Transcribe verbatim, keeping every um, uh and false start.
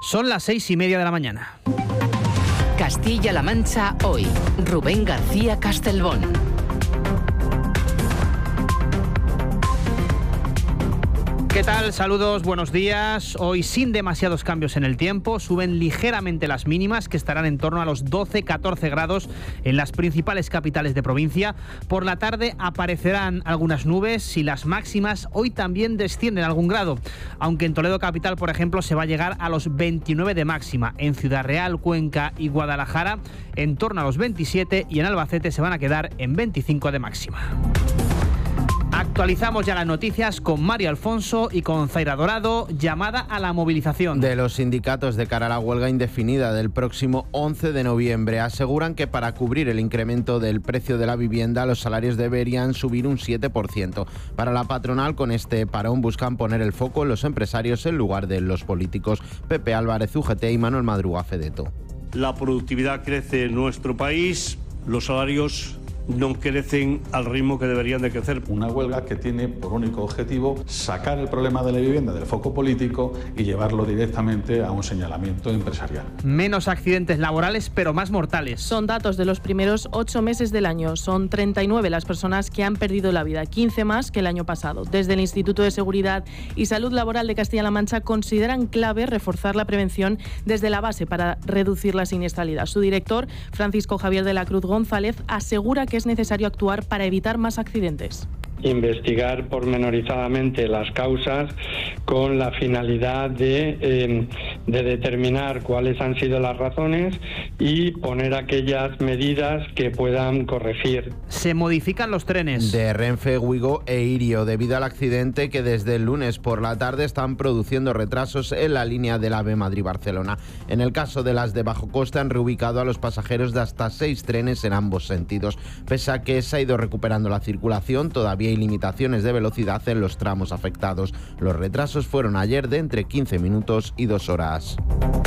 Son las seis y media de la mañana. Castilla-La Mancha hoy. Rubén García Castelbón. ¿Qué tal? Saludos, buenos días. Hoy sin demasiados cambios en el tiempo, suben ligeramente las mínimas, que estarán en torno a los doce a catorce grados en las principales capitales de provincia. Por la tarde aparecerán algunas nubes y las máximas hoy también descienden algún grado, aunque en Toledo capital, por ejemplo, se va a llegar a los veintinueve de máxima. En Ciudad Real, Cuenca y Guadalajara en torno a los veintisiete y en Albacete se van a quedar en veinticinco de máxima. Actualizamos ya las noticias con Mario Alfonso y con Zaira Dorado. Llamada a la movilización de los sindicatos de cara a la huelga indefinida del próximo once de noviembre. Aseguran que para cubrir el incremento del precio de la vivienda, los salarios deberían subir un siete por ciento. Para la patronal, con este parón buscan poner el foco en los empresarios en lugar de los políticos. Pepe Álvarez, U G T, y Manuel Madruga, Fedeto. La productividad crece en nuestro país, los salarios no crecen al ritmo que deberían de crecer. Una huelga que tiene por único objetivo sacar el problema de la vivienda del foco político y llevarlo directamente a un señalamiento empresarial. Menos accidentes laborales, pero más mortales. Son datos de los primeros ocho meses del año. Son treinta y nueve las personas que han perdido la vida, quince más que el año pasado. Desde el Instituto de Seguridad y Salud Laboral de Castilla-La Mancha consideran clave reforzar la prevención desde la base para reducir la siniestralidad. Su director, Francisco Javier de la Cruz González, asegura que es necesario actuar para evitar más accidentes. Investigar pormenorizadamente las causas con la finalidad de, eh, de determinar cuáles han sido las razones y poner aquellas medidas que puedan corregir. Se modifican los trenes de Renfe, Wigo e Irio debido al accidente que desde el lunes por la tarde están produciendo retrasos en la línea del AVE Madrid-Barcelona. En el caso de las de bajo coste han reubicado a los pasajeros de hasta seis trenes en ambos sentidos. Pese a que se ha ido recuperando la circulación, todavía hay limitaciones de velocidad en los tramos afectados. Los retrasos fueron ayer de entre quince minutos y dos horas.